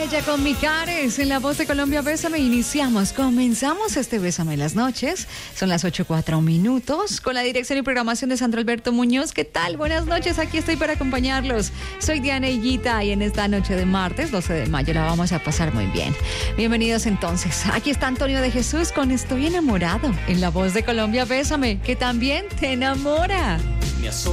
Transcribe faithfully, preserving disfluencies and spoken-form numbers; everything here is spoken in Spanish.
Ella con Micares en La Voz de Colombia. Bésame. Iniciamos, comenzamos este Bésame en las noches. Son las ocho cuatro minutos. Con la dirección y programación de Sandro Alberto Muñoz. ¿Qué tal? Buenas noches. Aquí estoy para acompañarlos. Soy Diana Higuita y en esta noche de martes, doce de mayo, la vamos a pasar muy bien. Bienvenidos entonces. Aquí está Antonio de Jesús con Estoy enamorado en La Voz de Colombia. Bésame, que también te enamora.